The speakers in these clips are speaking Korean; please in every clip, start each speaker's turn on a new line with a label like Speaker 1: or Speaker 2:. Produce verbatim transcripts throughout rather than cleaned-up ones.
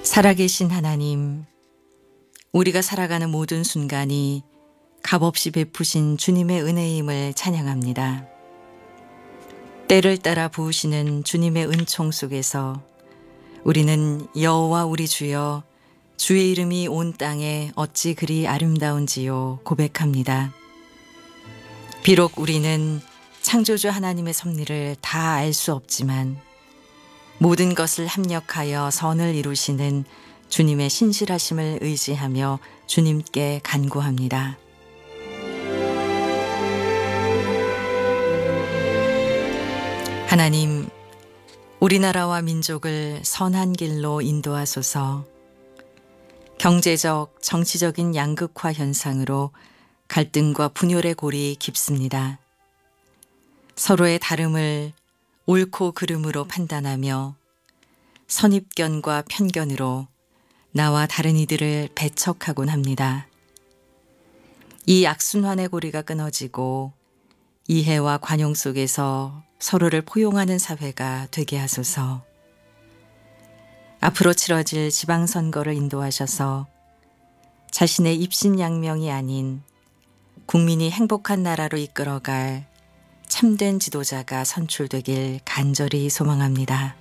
Speaker 1: 살아계신 하나님, 우리가 살아가는 모든 순간이 값없이 베푸신 주님의 은혜임을 찬양합니다. 때를 따라 부으시는 주님의 은총 속에서 우리는 여호와 우리 주여, 주의 이름이 온 땅에 어찌 그리 아름다운지요 고백합니다. 비록 우리는 창조주 하나님의 섭리를 다 알 수 없지만 모든 것을 합력하여 선을 이루시는 주님의 신실하심을 의지하며 주님께 간구합니다. 하나님, 우리나라와 민족을 선한 길로 인도하소서. 경제적, 정치적인 양극화 현상으로 갈등과 분열의 골이 깊습니다. 서로의 다름을 옳고 그름으로 판단하며 선입견과 편견으로 나와 다른 이들을 배척하곤 합니다. 이 악순환의 고리가 끊어지고 이해와 관용 속에서 서로를 포용하는 사회가 되게 하소서. 앞으로 치러질 지방선거를 인도하셔서 자신의 입신양명이 아닌 국민이 행복한 나라로 이끌어갈 참된 지도자가 선출되길 간절히 소망합니다.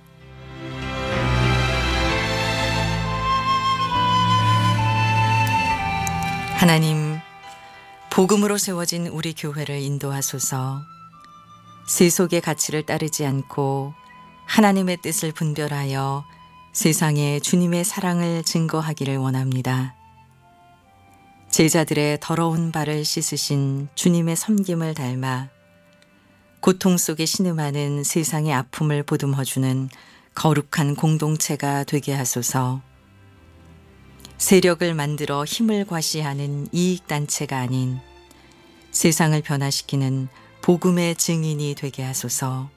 Speaker 1: 하나님, 복음으로 세워진 우리 교회를 인도하소서. 세속의 가치를 따르지 않고 하나님의 뜻을 분별하여 세상에 주님의 사랑을 증거하기를 원합니다. 제자들의 더러운 발을 씻으신 주님의 섬김을 닮아 고통 속에 신음하는 세상의 아픔을 보듬어주는 거룩한 공동체가 되게 하소서. 세력을 만들어 힘을 과시하는 이익단체가 아닌 세상을 변화시키는 복음의 증인이 되게 하소서.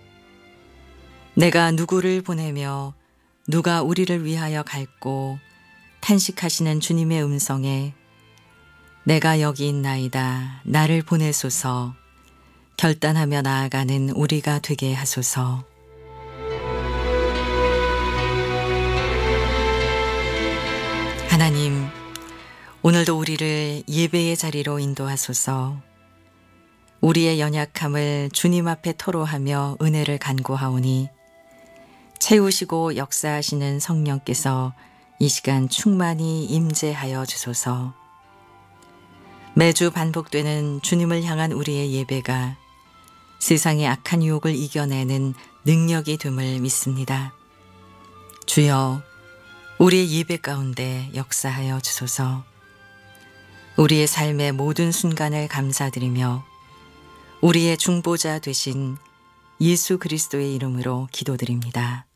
Speaker 1: 내가 누구를 보내며 누가 우리를 위하여 갈고 탄식하시는 주님의 음성에 내가 여기 있나이다, 나를 보내소서 결단하며 나아가는 우리가 되게 하소서. 하나님, 오늘도 우리를 예배의 자리로 인도하소서. 우리의 연약함을 주님 앞에 토로하며 은혜를 간구하오니 채우시고 역사하시는 성령께서 이 시간 충만히 임재하여 주소서. 매주 반복되는 주님을 향한 우리의 예배가 세상의 악한 유혹을 이겨내는 능력이 됨을 믿습니다. 주여, 우리의 예배 가운데 역사하여 주소서. 우리의 삶의 모든 순간을 감사드리며 우리의 중보자 되신 예수 그리스도의 이름으로 기도드립니다.